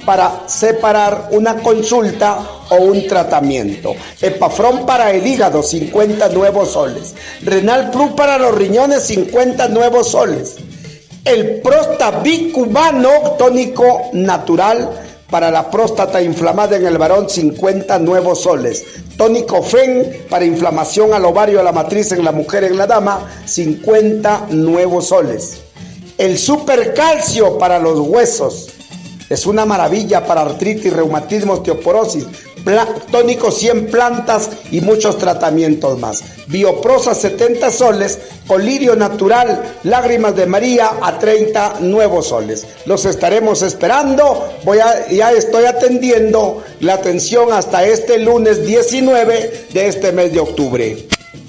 para separar una consulta o un tratamiento. Epafrón para el hígado, 50 nuevos soles. Renal Plus para los riñones, 50 nuevos soles. El Prostavic cubano, tónico natural para la próstata inflamada en el varón, 50 nuevos soles. Tónico FEN para inflamación al ovario, a la matriz en la mujer, en la dama, 50 nuevos soles. El Supercalcio para los huesos. Es una maravilla para artritis, reumatismo, osteoporosis. Tónico 100 plantas y muchos tratamientos más. Bioprosa, 70 soles. Colirio natural, lágrimas de María, a 30 nuevos soles. Los estaremos esperando. Ya estoy atendiendo la atención hasta este lunes 19 de este mes de octubre.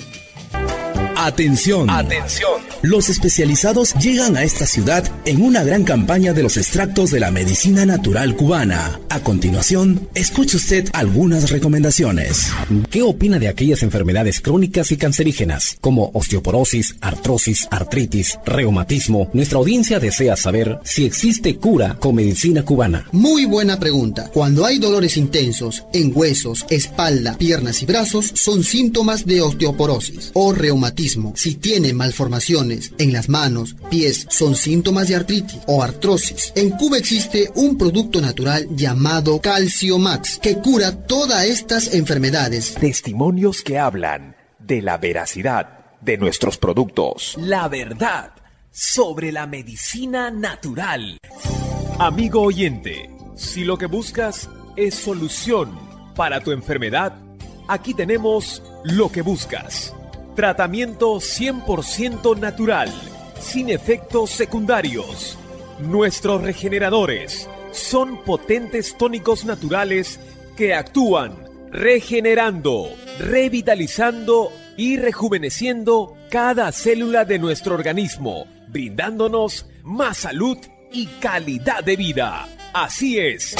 Atención. Los especializados llegan a esta ciudad en una gran campaña de los extractos de la medicina natural cubana. A continuación, escuche usted algunas recomendaciones. ¿Qué opina de aquellas enfermedades crónicas y cancerígenas como osteoporosis, artrosis, artritis, reumatismo? Nuestra audiencia desea saber si existe cura con medicina cubana. Muy buena pregunta. Cuando hay dolores intensos en huesos, espalda, piernas y brazos, son síntomas de osteoporosis o reumatismo. Si tiene malformaciones en las manos, pies, son síntomas de artritis o artrosis. En Cuba existe un producto natural llamado Calciomax que cura todas estas enfermedades. Testimonios que hablan de la veracidad de nuestros productos. La verdad sobre la medicina natural. Amigo oyente, si lo que buscas es solución para tu enfermedad, aquí tenemos lo que buscas. Tratamiento 100% natural, sin efectos secundarios. Nuestros regeneradores son potentes tónicos naturales que actúan regenerando, revitalizando y rejuveneciendo cada célula de nuestro organismo, brindándonos más salud y calidad de vida. Así es.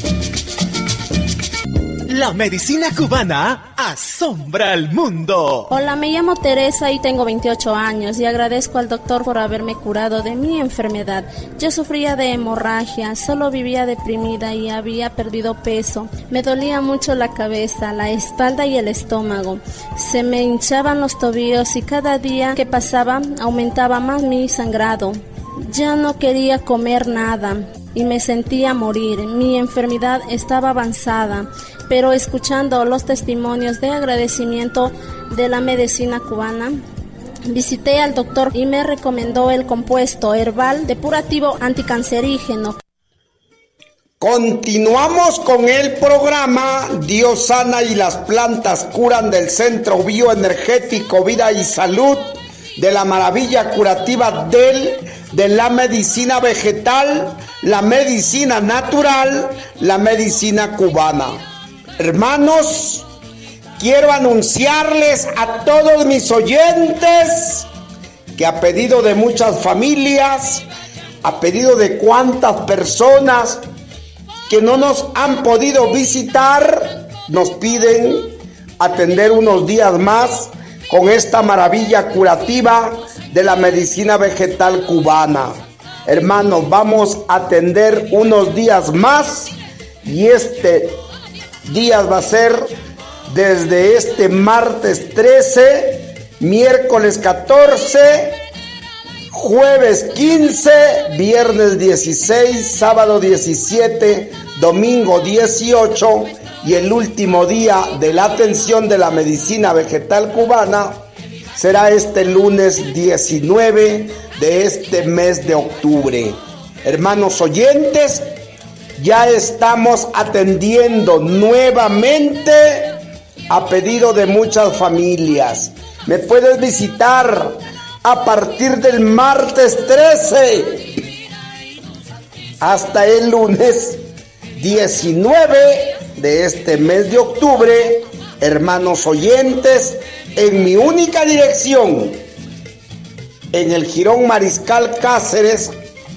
La medicina cubana asombra al mundo. Hola, me llamo Teresa y tengo 28 años y agradezco al doctor por haberme curado de mi enfermedad. Yo sufría de hemorragia, solo vivía deprimida y había perdido peso. Me dolía mucho la cabeza, la espalda y el estómago. Se me hinchaban los tobillos y cada día que pasaba aumentaba más mi sangrado. Ya no quería comer nada y me sentía morir. Mi enfermedad estaba avanzada, pero escuchando los testimonios de agradecimiento de la medicina cubana, visité al doctor y me recomendó el compuesto herbal depurativo anticancerígeno. Continuamos con el programa Dios sana y las plantas curan del Centro Bioenergético Vida y Salud, de la maravilla curativa de la medicina vegetal, la medicina natural, la medicina cubana. Hermanos, quiero anunciarles a todos mis oyentes que a pedido de muchas familias, a pedido de cuantas personas que no nos han podido visitar, nos piden atender unos días más con esta maravilla curativa de la medicina vegetal cubana. Hermanos, vamos a atender unos días más y este día va a ser desde este martes 13, miércoles 14, jueves 15, viernes 16, sábado 17, domingo 18 y el último día de la atención de la medicina vegetal cubana será este lunes 19 de este mes de octubre. Hermanos oyentes, ya estamos atendiendo nuevamente a pedido de muchas familias. Me puedes visitar a partir del martes 13 hasta el lunes 19 de este mes de octubre, hermanos oyentes, en mi única dirección, en el Jirón Mariscal Cáceres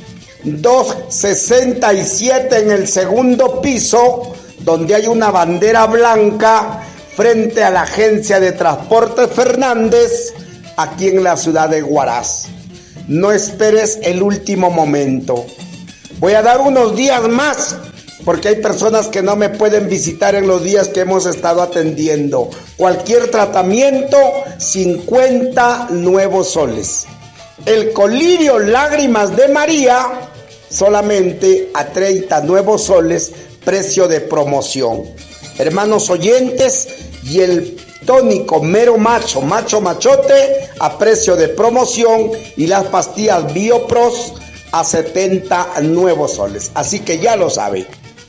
267, en el segundo piso, donde hay una bandera blanca frente a la agencia de transporte Fernández, aquí en la ciudad de Huaraz. No esperes el último momento. Voy a dar unos días más porque hay personas que no me pueden visitar en los días que hemos estado atendiendo. Cualquier tratamiento, 50 nuevos soles. El colirio Lágrimas de María, solamente a 30 nuevos soles, precio de promoción. Hermanos oyentes, y el tónico Mero Macho, Machote, a precio de promoción, y las pastillas Biopros a 70 nuevos soles. Así que ya lo sabe.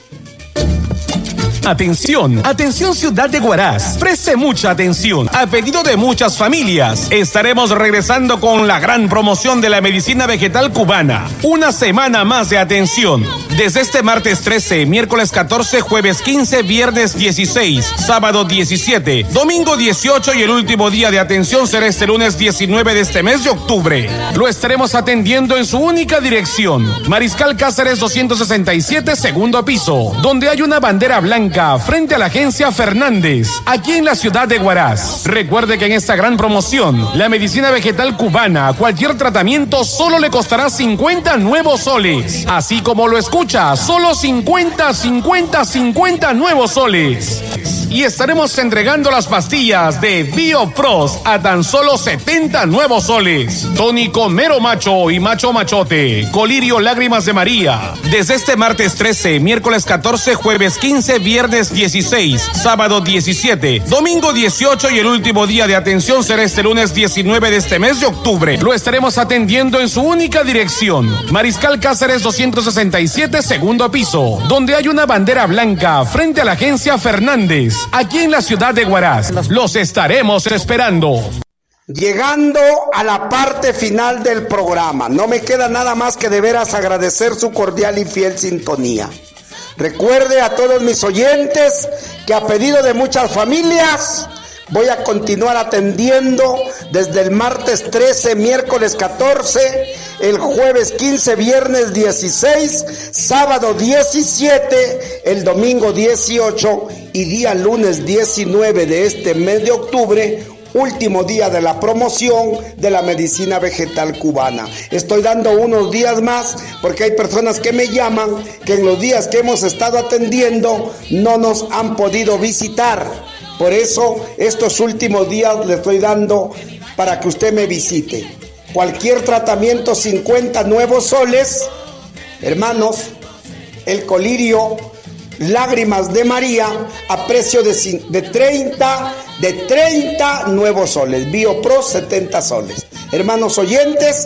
Atención, atención Ciudad de Huaraz, preste mucha atención, a pedido de muchas familias, estaremos regresando con la gran promoción de la medicina vegetal cubana, una semana más de atención, desde este martes 13, miércoles 14, jueves 15, viernes 16, sábado 17, domingo 18 y el último día de atención será este lunes 19 de este mes de octubre, lo estaremos atendiendo en su única dirección, Mariscal Cáceres 267, segundo piso, donde hay una bandera blanca frente a la agencia Fernández, aquí en la ciudad de Huaraz. Recuerde que en esta gran promoción, la medicina vegetal cubana, cualquier tratamiento solo le costará 50 nuevos soles. Así como lo escucha, solo 50 nuevos soles. Y estaremos entregando las pastillas de Biopros a tan solo 70 nuevos soles. Tónico Mero Macho y Machote, colirio Lágrimas de María. Desde este martes 13, miércoles 14, jueves 15, viernes 16, sábado 17, domingo 18 y el último día de atención será este lunes 19 de este mes de octubre. Lo estaremos atendiendo en su única dirección, Mariscal Cáceres 267, segundo piso, donde hay una bandera blanca frente a la agencia Fernández, aquí en la ciudad de Huaraz. Los estaremos esperando. Llegando a la parte final del programa, no me queda nada más que de veras agradecer su cordial y fiel sintonía. Recuerde a todos mis oyentes que a pedido de muchas familias voy a continuar atendiendo desde el martes 13, miércoles 14, el jueves 15, viernes 16, sábado 17, el domingo 18 y día lunes 19 de este mes de octubre, último día de la promoción de la medicina vegetal cubana. Estoy dando unos días más porque hay personas que me llaman que en los días que hemos estado atendiendo no nos han podido visitar. Por eso estos últimos días le estoy dando para que usted me visite. Cualquier tratamiento, 50 nuevos soles. Hermanos, el colirio Lágrimas de María a precio de 30 nuevos soles. Biopro 70 soles. Hermanos oyentes,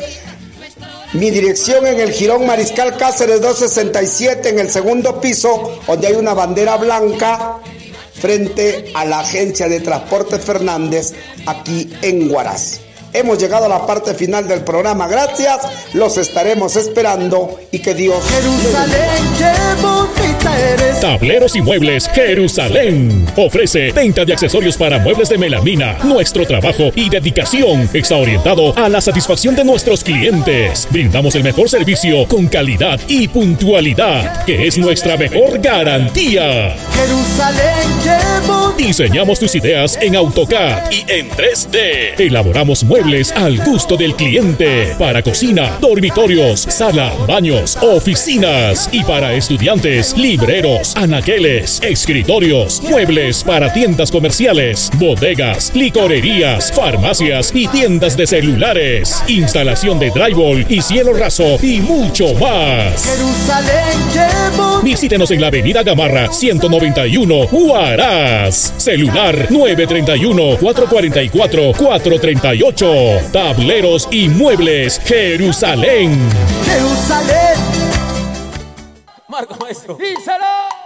mi dirección en el Jirón Mariscal Cáceres 267 en el segundo piso, donde hay una bandera blanca frente a la agencia de transporte Fernández, aquí en Huaraz. Hemos llegado a la parte final del programa. Gracias, los estaremos esperando y que Dios Jerusalén, qué bonita eres. Tableros y Muebles Jerusalén ofrece venta de accesorios para muebles de melamina. Nuestro trabajo y dedicación está orientado a la satisfacción de nuestros clientes. Brindamos el mejor servicio con calidad y puntualidad, que es nuestra mejor garantía. Jerusalén, qué bonita. Diseñamos tus ideas en AutoCAD y en 3D. Elaboramos muebles al gusto del cliente para cocina, dormitorios, sala, baños, oficinas y para estudiantes, libreros, anaqueles, escritorios, muebles para tiendas comerciales, bodegas, licorerías, farmacias y tiendas de celulares, instalación de drywall y cielo raso y mucho más. Jerusalén, qué bonita. Visítenos en la avenida Gamarra 191 Huaraz. Celular 931 444 438. Tableros y Muebles Jerusalén. Jerusalén. Marco Maestro. ¡Díselo!